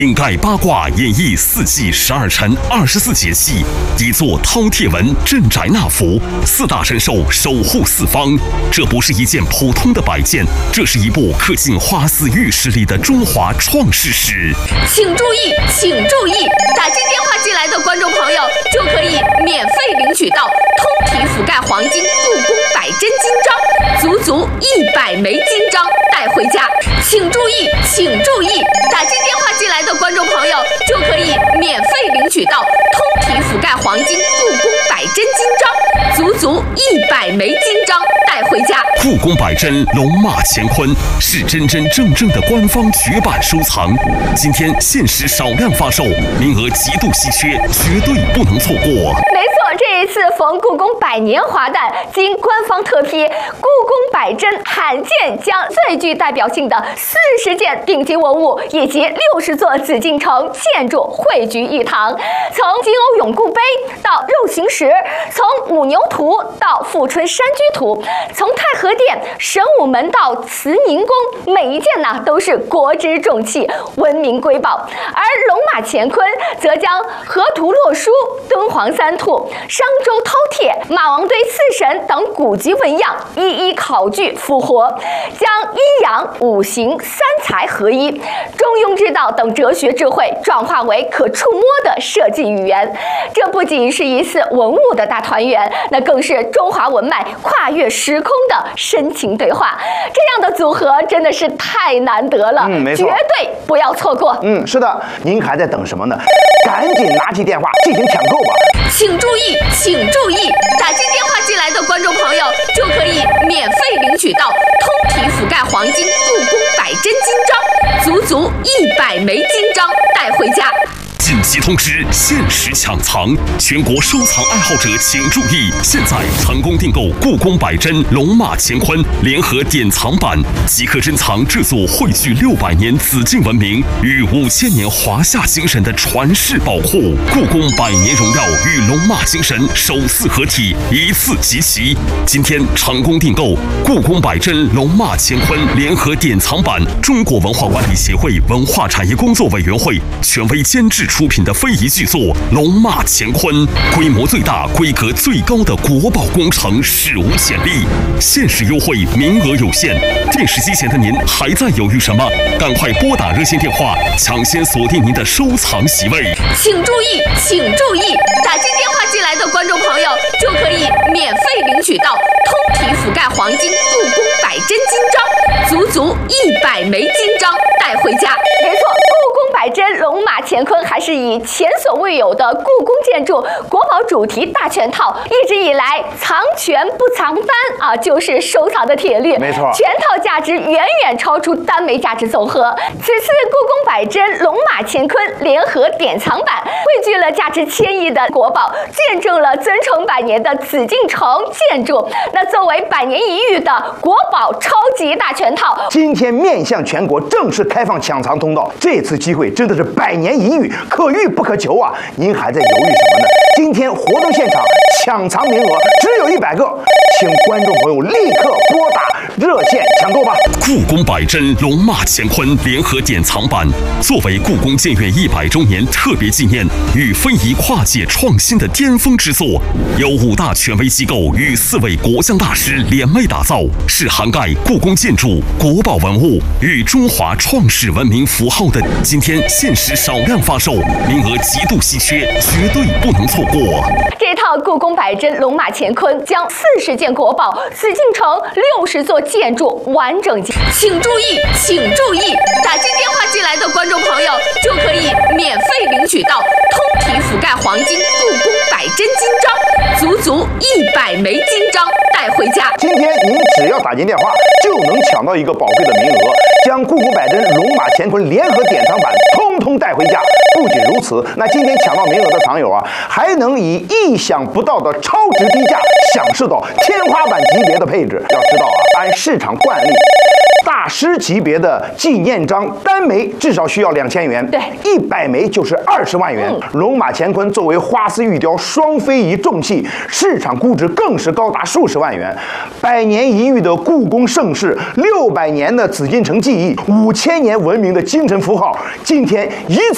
顶盖八卦演绎4季12辰24节气，底座饕餮纹镇宅纳福，4大神兽守护四方。这不是一件普通的摆件，这是一部刻进花丝玉石里的中华创世史。 请注意，请注意！打进电话进来的观众朋友就可以免费领取到通体覆盖黄金故宫100针金章，足100枚金章带回家。请注意，请注意！打进电话进来的观众朋友就可以免费领取到通体覆盖黄金故宫100针金章，足100枚金章带回家。 故宫100针龙马乾坤是真真正正的官方绝版收藏，今天限时少量发售，名额极度稀缺，绝对不能错过。 没错，这一次逢故宫100年华诞，经官方特批，故宫100针罕见将最具代表性的40件顶级文物以及60座紫禁城建筑汇聚一堂，从金瓯永固碑到肉形石，从五牛图到富春山居图，从太和殿、神武门到慈宁宫，每一件都是国之重器，文明瑰宝。而龙马乾坤则将河图洛书、敦煌3兔、商周饕餮、马王堆4神等古籍纹样一一考据复活，将阴阳、五行、3才合一、中庸之道等哲学智慧转化为可触摸的设计语言。这不仅是一次文物的大团圆，那更是中华文脉跨越时空的深情对话。这样的组合真的是太难得了， 没错， 绝对不要错过。 是的，您还在等什么呢？赶紧拿起电话进行抢购吧！ 请注意，请注意！打进电话进来的观众朋友就可以免费领取到通体覆盖黄金故宫100针金章，足100枚金章带回家。 紧急通知，限时抢藏，全国收藏爱好者请注意！现在成功订购故宫100针龙马乾坤联合典藏版，即可珍藏这座汇聚600年紫禁文明与5000年华夏精神的传世宝库。故宫100年荣耀与龙马精神首次合体，一次集齐。今天成功订购故宫100针龙马乾坤联合典藏版，中国文化管理协会文化产业工作委员会权威监制出品的非遗巨作《龙马乾坤》，规模最大、规格最高的国宝工程，史无前例。限时优惠，名额有限。电视机前的您还在犹豫什么？赶快拨打热线电话，抢先锁定您的收藏席位。 请注意，请注意！打进电话进来的观众朋友就可以免费领取到通体覆盖黄金故宫100针金章，足100枚金章带回家。 没错，故宫100针龙马乾坤还是以前所未有的故宫建筑国宝主题大全套，一直以来藏全不藏单就是收藏的铁律。 没错， 全套价值远远超出单枚价值总和。此次故宫100针龙马乾坤联合典藏版汇聚了价值1000亿的国宝，见证了尊崇100年的紫禁城建筑。那作为100年一遇的国宝超级大全套， 今天面向全国正式开放抢藏通道，这次机会真的是100年一遇，可遇不可求啊！您还在犹豫什么呢？今天活动现场抢藏名额只有100个，请观众朋友立刻拨打热线抢购吧！ 故宫100针龙马乾坤联合典藏版，作为故宫建院100周年特别纪念与非遗跨界创新的巅峰之作，由5大权威机构与4位国匠大师联袂打造，是涵盖故宫建筑、国宝文物与中华创世文明符号的。今天限时少量发售，名额极度稀缺，绝对不能错过。 这套故宫100针龙马乾坤将40件国宝、紫禁城60座建筑完整集。 请注意，请注意！打进电话进来的观众朋友就可以免费领取到通体覆盖黄金故宫100针金章，足100枚金章带回家。 今天您只要打进电话，就能抢到一个宝贵的名额，将故宫100针龙马乾坤联合典藏版通通带回家。不仅如此，那今天抢到名额的藏友还能以意想不到的超值低价享受到天花板级别的配置。要知道按市场惯例，大师级别的纪念章单枚至少需要2000元， 对 ，100枚就是20万元。龙马乾坤作为花丝玉雕双非遗重器，市场估值更是高达数十万元。100年一遇的故宫盛世，600年的紫禁城记忆，5000年文明的精神符号，今天一次